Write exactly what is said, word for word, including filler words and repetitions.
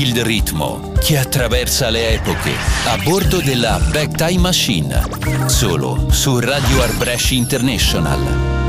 il ritmo che attraversa le epoche a bordo della Back Time Machine, solo su Radio Art Brash International.